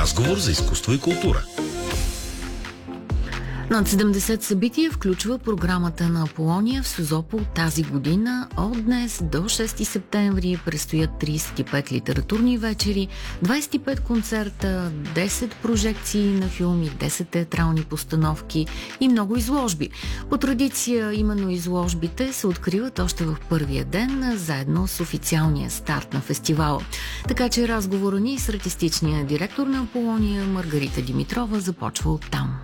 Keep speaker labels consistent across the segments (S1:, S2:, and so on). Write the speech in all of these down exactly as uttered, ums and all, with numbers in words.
S1: Разговор за изкуство и култура.
S2: Над седемдесет събития включва програмата на Аполония в Созопол тази година. От днес до шести септември предстоят тридесет и пет литературни вечери, двадесет и пет концерта, десет прожекции на филми, десет театрални постановки и много изложби. По традиция именно изложбите се откриват още в първия ден, заедно с официалния старт на фестивала. Така че разговора ни с артистичния директор на Аполония Маргарита Димитрова започва оттам.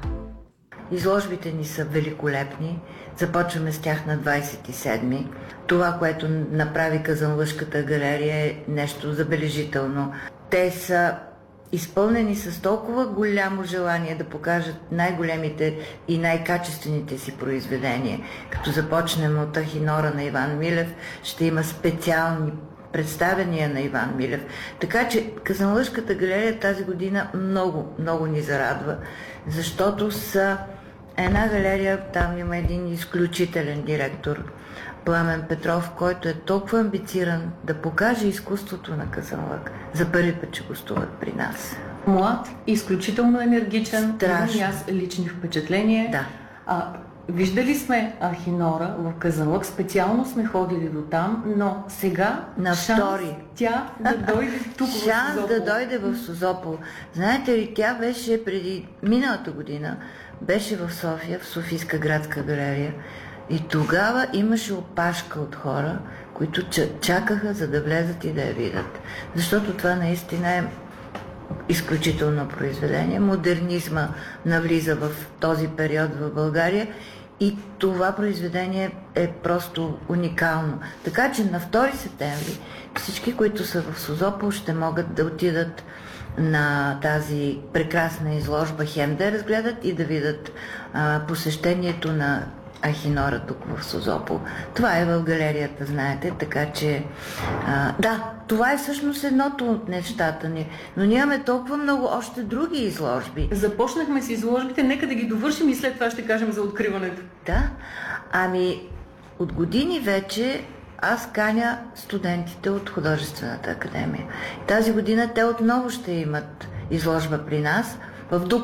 S3: Изложбите ни са великолепни. Започваме с тях на двадесет и седми. Това, което направи Казанлъшката галерия, е нещо забележително. Те са изпълнени с толкова голямо желание да покажат най-големите и най-качествените си произведения. Като започнем от Ахинора на Иван Милев, ще има специални представения на Иван Милев. Така че Казанлъшката галерия тази година много, много ни зарадва, защото са една галерия, там има един изключителен директор, Пламен Петров, който е толкова амбициран да покаже изкуството на Казанлък. За първи път, че гостуват при нас.
S4: Млад, изключително енергичен,
S3: страшно.
S4: Имам и аз лични впечатления.
S3: Да.
S4: А, виждали сме Ахинора в Казанлък, специално сме ходили до там, но сега
S3: на
S4: шанс
S3: втори
S4: тя да дойде тук в
S3: шанс
S4: Созопол.
S3: да дойде в Созопол. Знаете ли, тя беше преди миналата година, беше в София, в Софийска градска галерия, и тогава имаше опашка от хора, които чакаха, за да влезат и да я видят. Защото това наистина е изключително произведение. Модернизма навлиза в този период в България и това произведение е просто уникално. Така че на втори септември всички, които са в Созопол, ще могат да отидат на тази прекрасна изложба, хем да разгледат и да видят а, посещението на Ахинора тук в Созопол. Това е в галерията, знаете, така че а, да, това е всъщност едното от нещата ни, но ние имаме толкова много още други изложби.
S4: Започнахме с изложбите, нека да ги довършим и след това ще кажем за откриването.
S3: Да, ами от години вече аз каня студентите от Художествената академия. Тази година те отново ще имат изложба при нас в